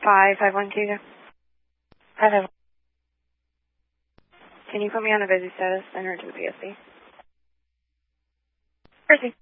5512. 55. Can you put me on a busy status? Enter to the PSC. Percy.